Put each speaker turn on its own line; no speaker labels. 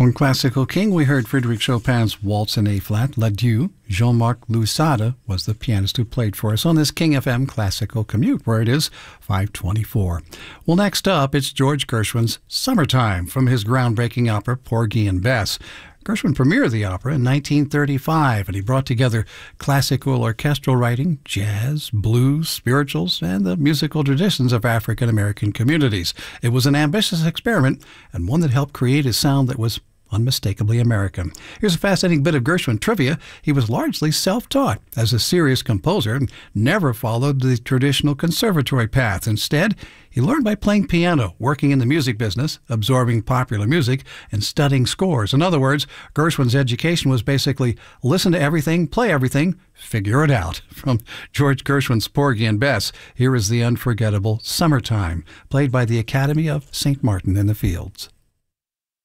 On Classical King, we heard Frédéric Chopin's Waltz in A-flat, L'Adieu. Jean-Marc Lousada was the pianist who played for us on this King FM Classical Commute, where it is 5:24. Well, next up, it's George Gershwin's Summertime from his groundbreaking opera, Porgy and Bess. Gershwin premiered the opera in 1935, and he brought together classical orchestral writing, jazz, blues, spirituals, and the musical traditions of African American communities. It was an ambitious experiment, and one that helped create a sound that was unmistakably American. Here's a fascinating bit of Gershwin trivia. He was largely self-taught as a serious composer and never followed the traditional conservatory path. Instead, he learned by playing piano, working in the music business, absorbing popular music, and studying scores. In other words, Gershwin's education was basically listen to everything, play everything, figure it out. From George Gershwin's Porgy and Bess, here is the unforgettable Summertime, played by the Academy of St. Martin in the Fields.